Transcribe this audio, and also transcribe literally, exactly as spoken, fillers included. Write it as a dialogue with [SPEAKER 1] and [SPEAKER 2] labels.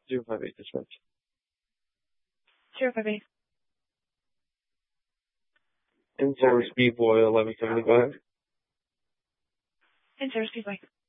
[SPEAKER 1] zero five eight dispatch.
[SPEAKER 2] zero five eight.
[SPEAKER 1] In service B boy eleven seventy five.
[SPEAKER 2] In service B boy.